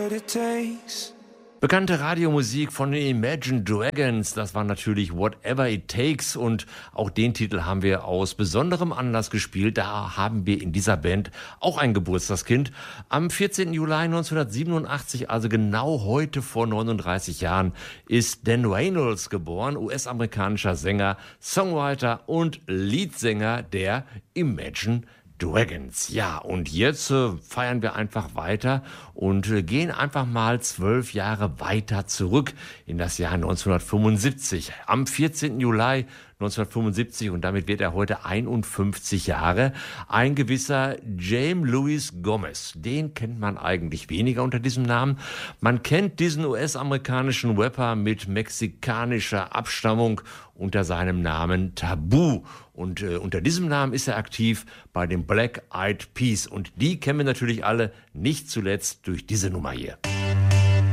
Bekannte Radiomusik von den Imagine Dragons, das war natürlich Whatever It Takes und auch den Titel haben wir aus besonderem Anlass gespielt. Da haben wir in dieser Band auch ein Geburtstagskind. Am 14. Juli 1987, also genau heute vor 39 Jahren, ist Dan Reynolds geboren, US-amerikanischer Sänger, Songwriter und Leadsänger der Imagine Dragons. Ja, und jetzt feiern wir einfach weiter und gehen einfach mal 12 Jahre weiter zurück in das Jahr 1975. Am 14. Juli 1975, und damit wird er heute 51 Jahre, ein gewisser James Louis Gomez. Den kennt man eigentlich weniger unter diesem Namen. Man kennt diesen US-amerikanischen Rapper mit mexikanischer Abstammung unter seinem Namen Tabu. Und unter diesem Namen ist er aktiv bei den Black Eyed Peas. Und die kennen wir natürlich alle, nicht zuletzt durch diese Nummer hier.